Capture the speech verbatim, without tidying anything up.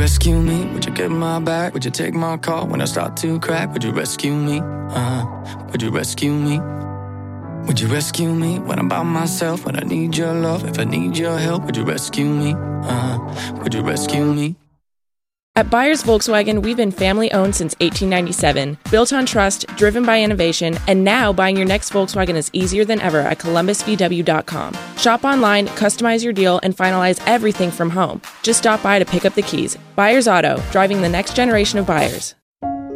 rescue me? Would you get my back? Would you take my call when I start to crack? Would you rescue me? Uh-huh. Would you rescue me? Would you rescue me when I'm by myself? When I need your love, if I need your help, would you rescue me? Uh-huh. Would you rescue me? At Byers Volkswagen, we've been family-owned since eighteen ninety-seven, built on trust, driven by innovation, and now buying your next Volkswagen is easier than ever at columbus v w dot com. Shop online, customize your deal, and finalize everything from home. Just stop by to pick up the keys. Byers Auto, driving the next generation of buyers.